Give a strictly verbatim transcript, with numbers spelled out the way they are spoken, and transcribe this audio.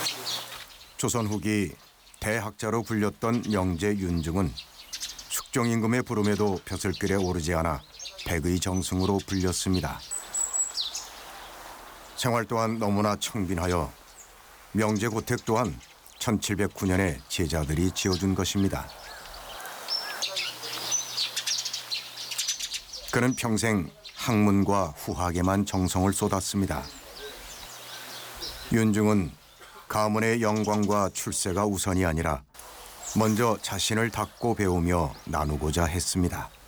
조선 후기 대학자로 불렸던 명제 윤중은 숙종임금의 부름에도 벼슬길에 오르지 않아 백의 정승으로 불렸습니다. 생활 또한 너무나 청빈하여 명제 고택 또한 천칠백구 년에 제자들이 지어준 것입니다. 그는 평생 학문과 후학에만 정성을 쏟았습니다. 윤중은 가문의 영광과 출세가 우선이 아니라 먼저 자신을 닦고 배우며 나누고자 했습니다.